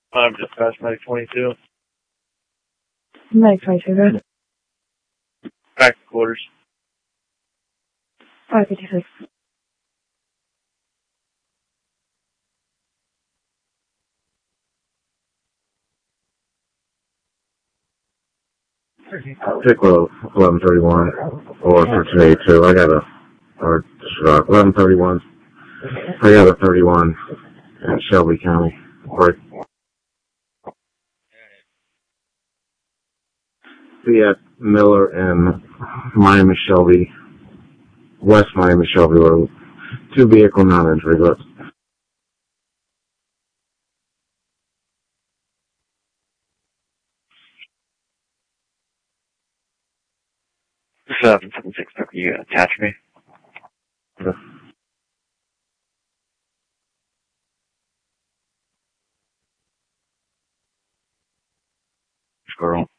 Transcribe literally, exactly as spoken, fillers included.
I'm dispatch medic twenty-two. Medic twenty-two, good. Back to quarters. five fifty-six. Piccolo, eleven thirty-one, or thirteen eighty-two. I got a, or, uh, eleven thirty-one. I got a thirty-one in Shelby County. Right. Fiat Miller and Miami Shelby, West Miami Shelby Road. Two vehicle non-injury, but seven seven six, can you attach me? okay. Squirrel.